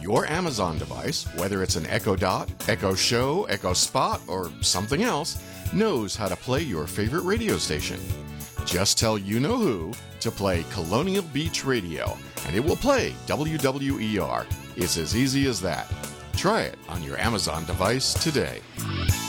Your Amazon device, whether it's an Echo Dot, Echo Show, Echo Spot, or something else, knows how to play your favorite radio station. Just tell you-know-who to play Colonial Beach Radio, and it will play WWER. It's as easy as that. Try it on your Amazon device today.